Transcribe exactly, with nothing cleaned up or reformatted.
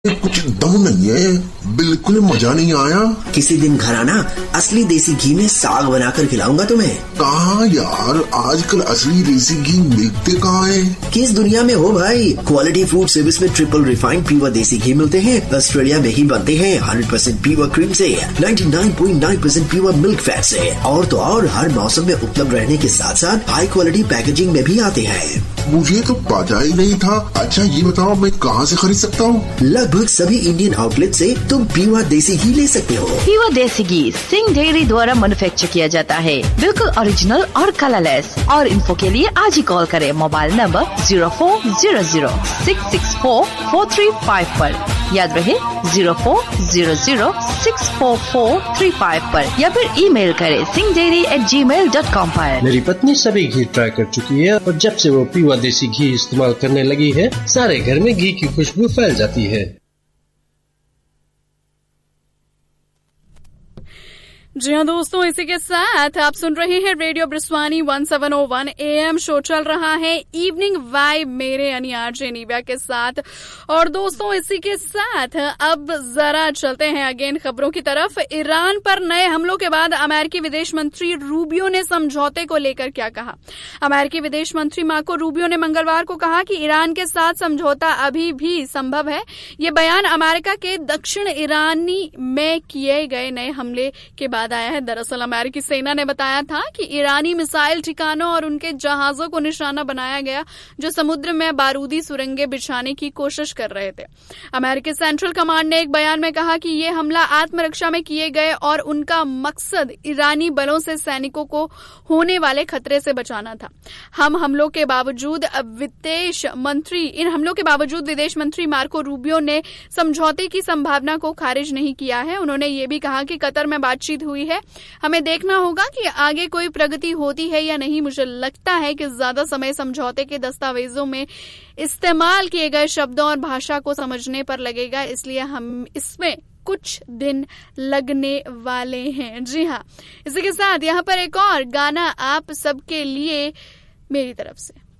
कुछ दम नहीं है, बिल्कुल मजा नहीं आया। किसी दिन घर आना, असली देसी घी में साग बनाकर खिलाऊंगा तुम्हें। कहाँ यार, आजकल असली देसी घी मिलते कहाँ है? किस दुनिया में हो भाई। क्वालिटी फूड सर्विस में ट्रिपल रिफाइंड प्योर देसी घी मिलते हैं। ऑस्ट्रेलिया में ही बनते हैं। हंड्रेड परसेंट प्योर क्रीम से, ninety nine point nine percent pure milk fat से। और तो और हर मौसम में उपलब्ध रहने के साथ साथ हाई क्वालिटी पैकेजिंग में भी आते हैं। मुझे तो पता ही नहीं था। अच्छा ये बताओ, मैं कहाँ से खरीद सकता हूँ? लगभग सभी इंडियन आउटलेट से तुम प्योर देसी घी ले सकते हो। प्योर देसी घी सिंह डेयरी द्वारा मैन्युफैक्चर किया जाता है, बिल्कुल ओरिजिनल और कलरलेस। और इन्फो के लिए आज ही कॉल करें mobile number zero four zero zero six six four four three five पर। याद रहे zero four zero zero six four four three five पर, या फिर ईमेल करें सिंह डेयरी एट जी मेल डॉट कॉम पर। मेरी पत्नी सभी घी ट्राई कर चुकी है और जब से वो प्योर देसी घी इस्तेमाल करने लगी है, सारे घर में घी की खुशबू फैल जाती है। जी हाँ दोस्तों, इसी के साथ आप सुन रहे हैं radio ब्रिस्वानी one seven O one A M. Show चल रहा है इवनिंग वाइब मेरे यानी आरजे निव्या के साथ। और दोस्तों इसी के साथ अब जरा चलते हैं अगेन खबरों की तरफ। ईरान पर नए हमलों के बाद अमेरिकी विदेश मंत्री रूबियो ने समझौते को लेकर क्या कहा। अमेरिकी विदेश मंत्री मार्को रूबियो ने मंगलवार को कहा कि ईरान के साथ समझौता अभी भी संभव है। ये बयान अमेरिका के दक्षिण ईरानी में किए गए नए हमले के बाद आया है। दरअसल अमेरिकी सेना ने बताया था कि ईरानी मिसाइल ठिकानों और उनके जहाजों को निशाना बनाया गया जो समुद्र में बारूदी सुरंगें बिछाने की कोशिश कर रहे थे। अमेरिकी सेंट्रल कमांड ने एक बयान में कहा कि यह हमला आत्मरक्षा में किए गए और उनका मकसद ईरानी बलों से सैनिकों को होने वाले खतरे से बचाना था। हम हमलों के बावजूद विदेश मंत्री इन हमलों के बावजूद विदेश मंत्री मार्को रूबियो ने समझौते की संभावना को खारिज नहीं किया है। उन्होंने ये भी कहा कि कतर में बातचीत हुई है, हमें देखना होगा कि आगे कोई प्रगति होती है या नहीं। मुझे लगता है कि ज्यादा समय समझौते के दस्तावेजों में इस्तेमाल किए गए शब्दों और भाषा को समझने पर लगेगा, इसलिए हम इसमें कुछ दिन लगने वाले हैं। जी हाँ, इसी के साथ यहाँ पर एक और गाना आप सबके लिए मेरी तरफ से।